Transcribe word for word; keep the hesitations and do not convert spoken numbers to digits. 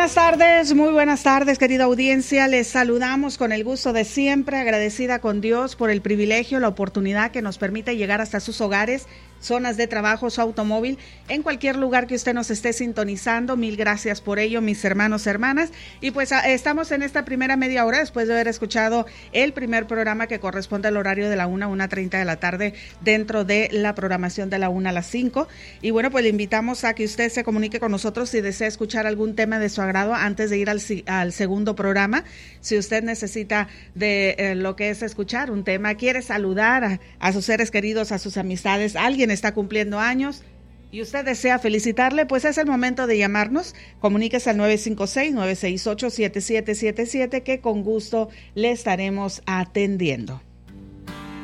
buenas tardes, muy buenas tardes, querida audiencia. Les saludamos con el gusto de siempre, agradecida con Dios por el privilegio, la oportunidad que nos permite llegar hasta sus hogares, zonas de trabajo, su automóvil, en cualquier lugar que usted nos esté sintonizando. Mil gracias por ello, mis hermanos, hermanas. Y pues a, estamos en esta primera media hora, después de haber escuchado el primer programa que corresponde al horario de la una, una treinta de la tarde, dentro de la programación de la una a las cinco. Y bueno, pues le invitamos a que usted se comunique con nosotros si desea escuchar algún tema de su agrado antes de ir al, al segundo programa. Si usted necesita de eh, lo que es escuchar un tema, quiere saludar a, a sus seres queridos, a sus amistades, alguien está cumpliendo años y usted desea felicitarle, pues es el momento de llamarnos. Comuníquese al nueve cinco seis, nueve seis ocho, siete siete siete siete, que con gusto le estaremos atendiendo.